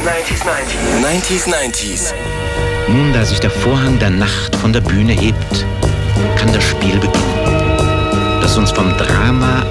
90s. Nun, da sich der Vorhang der Nacht von der Bühne hebt, kann das Spiel beginnen, das uns vom Drama